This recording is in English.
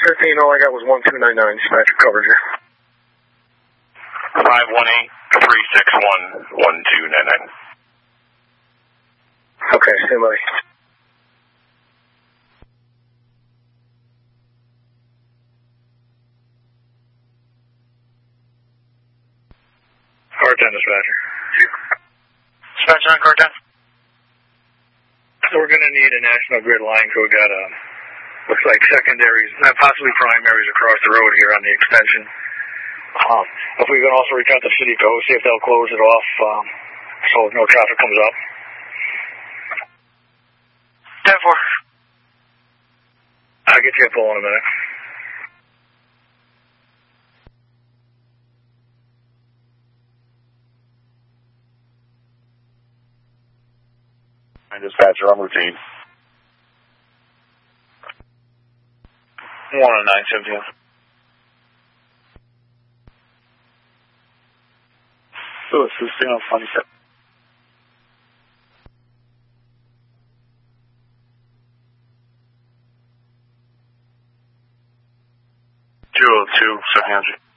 15, all I got was 1299, dispatcher coverage here. 518-361-1299. Okay, stand by. Car 10, dispatcher. Dispatcher on car 10. So we're going to need a National Grid line code. Got looks like secondaries, possibly primaries across the road here on the extension. If we can also reach out to City Code, see if they'll close it off so no traffic comes up. 10-4. I'll get you a pull in a minute. Dispatcher on routine. 109-17. Lewis, who's on 27? 202, 700.